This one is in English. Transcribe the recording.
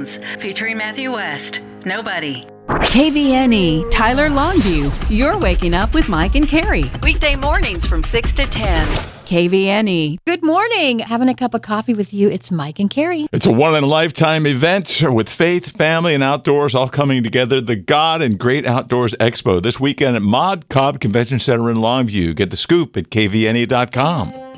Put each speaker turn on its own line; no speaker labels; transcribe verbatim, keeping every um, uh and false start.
Sounds, featuring Matthew West. Nobody.
K V N E, Tyler Longview. You're waking up with Mike and Carrie. Weekday mornings from six to ten. K V N E.
Good morning. Having a cup of coffee with you. It's Mike and Carrie.
It's a one-in-a-lifetime event with faith, family, and outdoors all coming together. The God and Great Outdoors Expo this weekend at Mod Cobb Convention Center in Longview. Get the scoop at K V N E dot com.